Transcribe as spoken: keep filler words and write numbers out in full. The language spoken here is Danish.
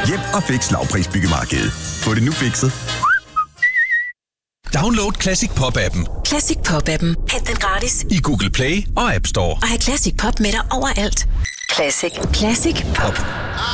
Hjem og fix lavpris byggemarkedet. Få det nu fikset. Download Classic Pop-appen. Classic Pop-appen. Hent den gratis i Google Play og App Store. Og have Classic Pop med dig overalt. Classic. Classic Pop.